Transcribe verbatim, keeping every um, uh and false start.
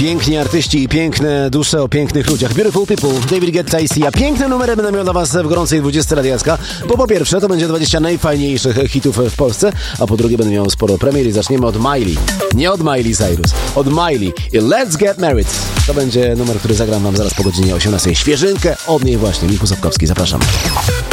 Piękni artyści i piękne dusze o pięknych ludziach. Beautiful People, David Guetta i Sia. Piękne numery będę miał dla was w gorącej dwudziestce Radiacka, bo po pierwsze to będzie dwadzieścia najfajniejszych hitów w Polsce, a po drugie będę miał sporo premier i zaczniemy od Miley. Nie od Miley Cyrus, od Miley i Let's Get Married. To będzie numer, który zagram wam zaraz po godzinie osiemnastej. Świeżynkę od niej właśnie. Michu Sapkowski, zapraszam.